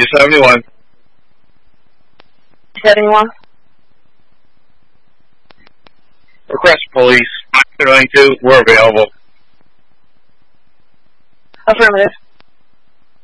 271. 71. Request police. 292. We're available. Affirmative.